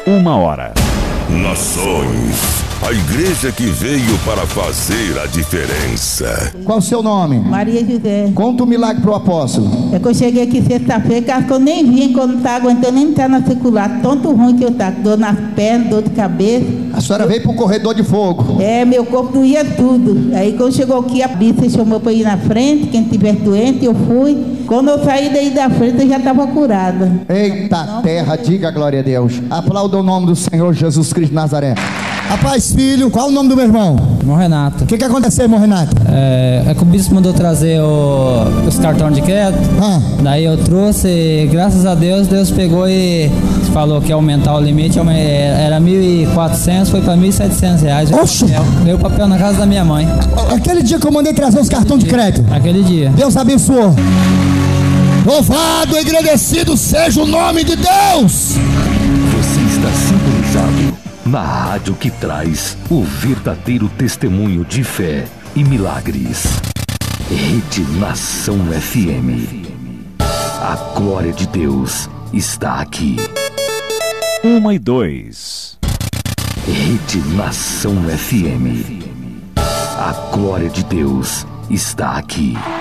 1h. Nações, a igreja que veio para fazer a diferença. Qual o seu nome? Maria José. Conta um milagre pro apóstolo. É que eu cheguei aqui sexta-feira, acho que eu nem vim, quando não tá aguentando nem entrar na circular, tanto ruim que eu tá, dor nas pernas, dor de cabeça. A senhora veio pro corredor de fogo. É, meu corpo doía tudo. Aí quando chegou aqui, a Bíblia chamou para ir na frente, quem estiver doente, eu fui. Quando eu saí daí da frente, eu já estava curada. Eita terra, diga glória a Deus. Aplauda o nome do Senhor Jesus Cristo de Nazaré. Rapaz, filho, qual o nome do meu irmão? Irmão Renato. O que aconteceu, irmão Renato? É que o bispo mandou trazer os cartões de crédito. Daí eu trouxe e graças a Deus, Deus pegou e falou que ia aumentar o limite. Era 1.400, foi para 1.700 reais. Veio o papel na casa da minha mãe. Aquele dia que eu mandei trazer os cartões de crédito. Aquele dia. Deus abençoou. Louvado e agradecido seja o nome de Deus. Você está sintonizado na rádio que traz o verdadeiro testemunho de fé e milagres. Rede Nação FM. A glória de Deus está aqui. 1h02. Rede Nação FM. A glória de Deus está aqui.